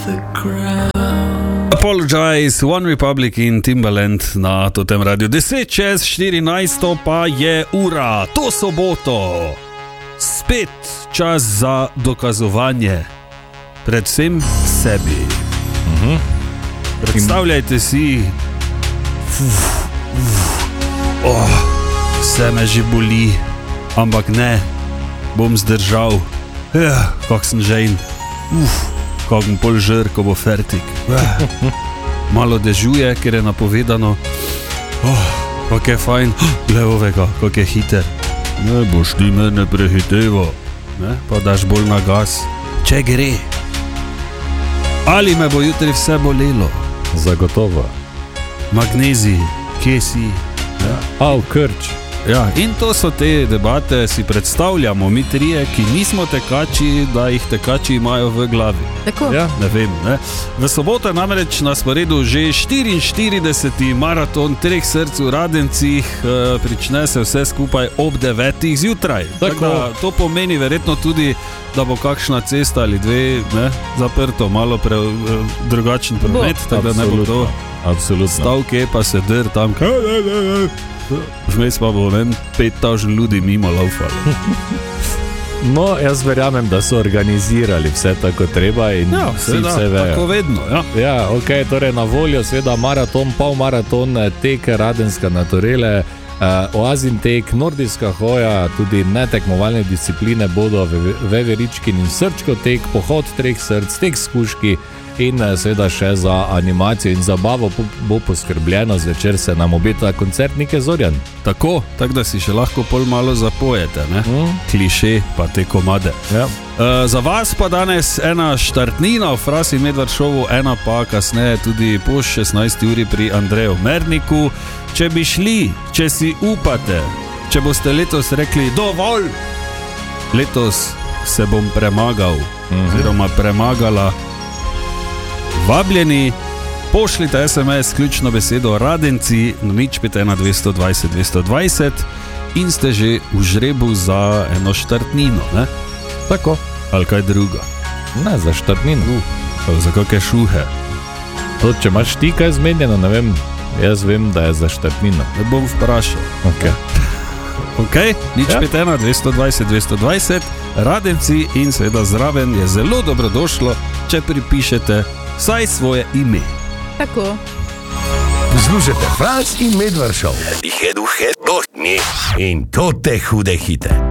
Apologize, One Republic in Timbaland na Totem Radio. 10:14 pa je ura, to soboto. Spet čas za dokazovanje, predvsem sebi. Predstavljajte si, vse me že boli, ampak ne, bom zdržal. Kak sem žejn, kak bom pol žr, ko bo fertik. Malo dežuje, ker je napovedano. Kak je fajn, levovega, kak je hiter. Ne boš ti mene prehiteval, pa daš bolj na gas, če gre. Ali me bo jutri vse bolelo? Zagotovo. Magnezij, kje si? Krč. Ja, in to so te debate, si predstavljamo mi trije, ki nismo tekači, da jih tekači imajo v glavi. Tako. Ja, ne vem, ne. V soboto je namreč na sporedu že 44. maraton Treh src v Radencih, prične se vse skupaj ob 9. zjutraj. Tako da to pomeni verjetno tudi, da bo kakšna cesta ali dve, ne, zaprto, malo drugačen promet, tako da ne bo to stavke, pa se dr tam, vmes pa bo 5000 ljudi mimo laufalo. No, jaz verjamem, da so organizirali vse tako treba in vsi vse vejo. Tako vedno, Ja, ok, torej na voljo seveda maraton, polmaraton, tek Radenska na Torele, oazin tek, nordijska hoja, tudi netekmovalne discipline bodo Veveričkin in Srčko tek, pohod Treh src, tek s kužki in seveda še za animacijo in zabavo bo poskrbljeno. Zvečer se nam obeta koncert Nike Zorjan. Tako da si še lahko pol malo zapojete, ne? Kliše pa te komade. Ja. Za vas pa danes ena štartnina v Fras in Medvard šovu, ena pa kasneje tudi po 16. uri pri Andreju Merniku. Če bi šli, če si upate, če boste letos rekli dovolj, letos se bom premagal, oziroma premagala, vabljeni, pošljite SMS ključno besedo Radenci na 051 220 220 in ste že v žrebu za eno štartnino, ne? Tako. Ali kaj druga? Ne, za štartnino. Za kakšne šuhe? To, če imaš ti kaj zmenjeno, ne vem, jaz vem, da je za štartnino. Ne bom vprašal. Ok, 051 220 220, Radenci in seveda zraven je zelo dobrodošlo, če pripišete vsaj svoje ime. Tako. Poslušajte Fras in Medvard šov. In to te hude hite.